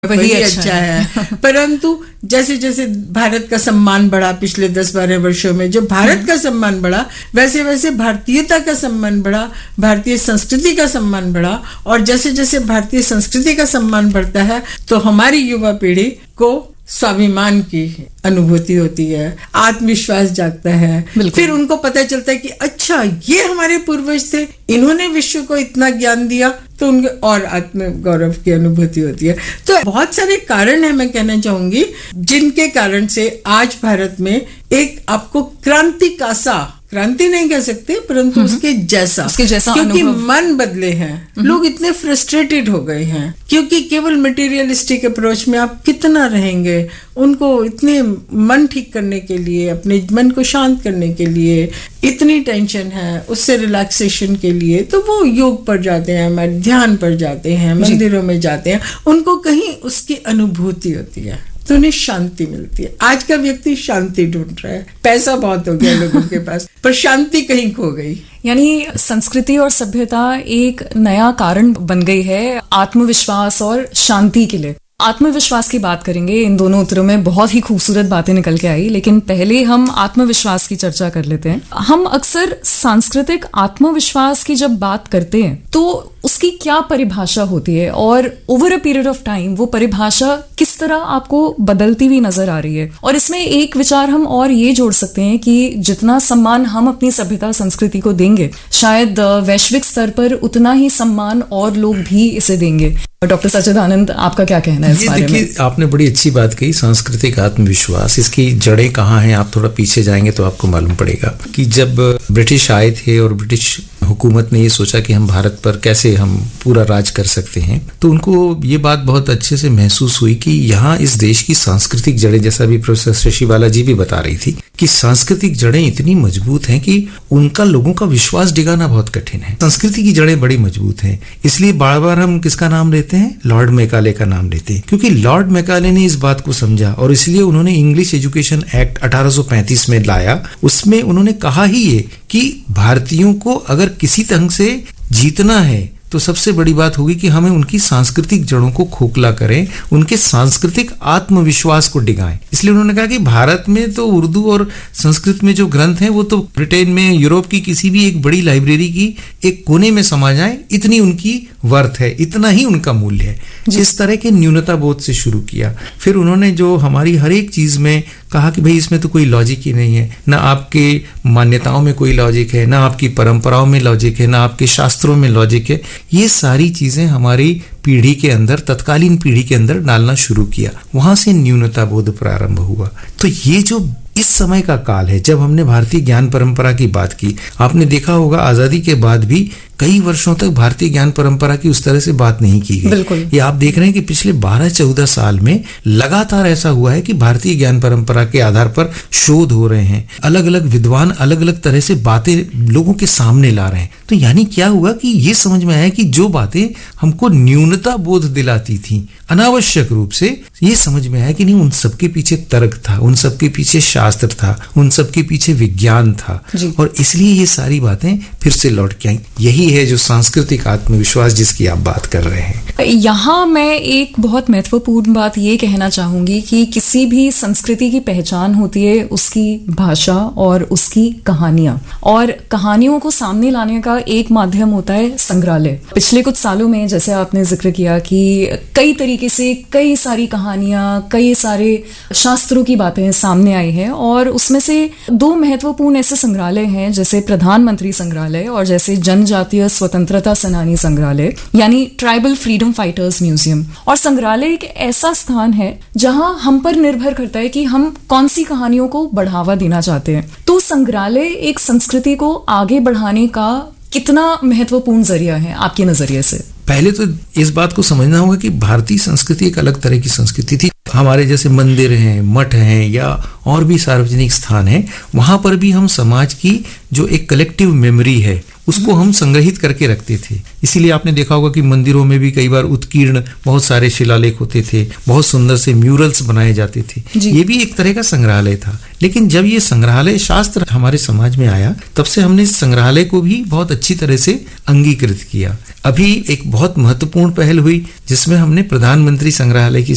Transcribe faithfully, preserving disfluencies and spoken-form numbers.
वही अच्छा है। परंतु जैसे जैसे भारत का सम्मान बढ़ा पिछले दस बारह वर्षों में, जो भारत का सम्मान बढ़ा वैसे वैसे भारतीयता का सम्मान बढ़ा, भारतीय संस्कृति का सम्मान बढ़ा। और जैसे जैसे भारतीय संस्कृति का सम्मान बढ़ता है तो हमारी युवा पीढ़ी को स्वाभिमान की अनुभूति होती है, आत्मविश्वास जागता है। फिर उनको पता चलता है कि अच्छा ये हमारे पूर्वज थे, इन्होंने विश्व को इतना ज्ञान दिया, तो उनके और आत्म गौरव की अनुभूति होती है। तो बहुत सारे कारण है, मैं कहना चाहूंगी, जिनके कारण से आज भारत में एक आपको क्रांति का सा, क्रांति नहीं कह सकते परंतु उसके जैसा, उसके जैसा क्योंकि मन बदले हैं, लोग इतने फ्रस्ट्रेटेड हो गए हैं, क्योंकि केवल मटेरियलिस्टिक अप्रोच में आप कितना रहेंगे। उनको इतने मन ठीक करने के लिए, अपने मन को शांत करने के लिए इतनी टेंशन है, उससे रिलैक्सेशन के लिए तो वो योग पर जाते हैं, ध्यान पर जाते हैं, मंदिरों में जाते हैं, उनको कहीं उसकी अनुभूति होती है तो उन्हें शांति मिलती है। आज का व्यक्ति शांति ढूंढ रहा है, पैसा बहुत हो गया लोगों के पास, पर शांति कहीं खो गई। यानी संस्कृति और सभ्यता एक नया कारण बन गई है आत्मविश्वास और शांति के लिए। आत्मविश्वास की बात करेंगे, इन दोनों उत्तरों में बहुत ही खूबसूरत बातें निकल के आई, लेकिन पहले हम आत्मविश्वास की चर्चा कर लेते हैं। हम अक्सर सांस्कृतिक आत्मविश्वास की जब बात करते हैं तो उसकी क्या परिभाषा होती है और over a period of time वो परिभाषा किस तरह आपको बदलती हुई नजर आ रही है। और इसमें एक विचार हम और ये जोड़ सकते हैं कि जितना सम्मान हम अपनी सभ्यता संस्कृति को देंगे, शायद वैश्विक स्तर पर उतना ही सम्मान और लोग भी इसे देंगे। डॉक्टर सच्चिदानंद, आपका क्या कहना है इस बारे में? देखिए, आपने बड़ी अच्छी बात कही, सांस्कृतिक आत्मविश्वास, इसकी जड़ें कहाँ हैं आप थोड़ा पीछे जाएंगे तो आपको मालूम पड़ेगा कि जब ब्रिटिश आए थे और ब्रिटिश हुकूमत ने ये सोचा कि हम भारत पर कैसे हम पूरा राज कर सकते हैं, तो उनको ये बात बहुत अच्छे से महसूस हुई कि यहाँ इस देश की सांस्कृतिक जड़ें, जैसा भी प्रोफेसर शशिबाला जी भी बता रही थी, कि सांस्कृतिक जड़ें इतनी मजबूत हैं कि उनका लोगों का विश्वास डिगाना बहुत कठिन है। संस्कृति की जड़ें बड़ी मजबूत हैं, इसलिए बार बार हम किसका नाम लेते हैं? लॉर्ड मैकाले का नाम लेते हैं, क्योंकि लॉर्ड मैकाले ने इस बात को समझा और इसलिए उन्होंने इंग्लिश एजुकेशन एक्ट अठारह सौ पैंतीस में लाया। उसमें उन्होंने कहा ही ये कि भारतीयों को अगर किसी ढंग से जीतना है तो सबसे बड़ी बात होगी कि हमें उनकी सांस्कृतिक जड़ों को खोखला करें, उनके सांस्कृतिक आत्मविश्वास को डिगाएं। इसलिए उन्होंने कहा कि भारत में तो उर्दू और संस्कृत में जो ग्रंथ हैं वो तो ब्रिटेन में, यूरोप की किसी भी एक बड़ी लाइब्रेरी की एक कोने में समा जाए, इतनी उनकी वर्थ है, इतना ही उनका मूल्य है। जिस तरह के न्यूनता बोध से शुरू किया, फिर उन्होंने जो हमारी हर एक चीज में कहा कि भाई इसमें तो कोई लॉजिक ही नहीं है, ना आपके मान्यताओं में कोई लॉजिक है, ना आपकी परंपराओं में लॉजिक है, ना आपके शास्त्रों में लॉजिक है। ये सारी चीजें हमारी पीढ़ी के अंदर, तत्कालीन पीढ़ी के अंदर डालना शुरू किया, वहां से न्यूनता बोध प्रारंभ हुआ। तो ये जो इस समय का काल है, जब हमने भारतीय ज्ञान परंपरा की बात की, आपने देखा होगा आजादी के बाद भी कई वर्षों तक भारतीय ज्ञान परंपरा की उस तरह से बात नहीं की गई। ये आप देख रहे हैं कि पिछले बारह चौदह साल में लगातार ऐसा हुआ है कि भारतीय ज्ञान परंपरा के आधार पर शोध हो रहे हैं, अलग अलग विद्वान अलग अलग तरह से बातें लोगों के सामने ला रहे हैं। तो यानी क्या हुआ कि ये समझ में आया कि जो बातें हमको न्यूनता बोध दिलाती थी अनावश्यक रूप से, ये समझ में आया कि नहीं, उन सबके पीछे तर्क था, उन सबके पीछे शास्त्र था, उन सबके पीछे विज्ञान था, और इसलिए ये सारी बातें फिर से लौट के आई। यही है जो सांस्कृतिक आत्मविश्वास जिसकी आप बात कर रहे हैं। यहाँ मैं एक बहुत महत्वपूर्ण बात ये कहना चाहूंगी कि किसी भी संस्कृति की पहचान होती है उसकी भाषा और उसकी कहानियां, और कहानियों को सामने लाने का एक माध्यम होता है संग्रहालय। पिछले कुछ सालों में, जैसे आपने जिक्र किया, कि कई तरीके से कई सारी कहानियां, कई सारे शास्त्रों की बातें सामने आई हैं, और उसमें से दो महत्वपूर्ण ऐसे संग्रहालय हैं, जैसे प्रधानमंत्री संग्रहालय और जैसे जनजातीय स्वतंत्रता सेनानी संग्रहालय, यानी ट्राइबल फ्रीडम फाइटर्स म्यूजियम। और संग्रहालय एक ऐसा स्थान है जहां हम पर निर्भर करता है कि हम कौन सी कहानियों को बढ़ावा देना चाहते हैं। तो संग्रहालय एक संस्कृति को आगे बढ़ाने का कितना महत्वपूर्ण जरिया है आपके नजरिए से? पहले तो इस बात को समझना होगा कि भारतीय संस्कृति एक अलग तरह की संस्कृति थी। हमारे जैसे मंदिर हैं, मठ हैं, या और भी सार्वजनिक स्थान हैं, वहां पर भी हम समाज की जो एक कलेक्टिव मेमोरी है उसको हम संग्रहित करके रखते थे। इसीलिए आपने देखा होगा कि मंदिरों में भी कई बार उत्कीर्ण बहुत सारे शिलालेख होते थे, बहुत सुंदर से म्यूरल्स बनाए जाते थे। ये भी एक तरह का संग्रहालय था। लेकिन जब ये संग्रहालय शास्त्र हमारे समाज में आया, तब से हमने इस संग्रहालय को भी बहुत अच्छी तरह से अंगीकृत किया। अभी एक बहुत महत्वपूर्ण पहल हुई जिसमें हमने प्रधानमंत्री संग्रहालय की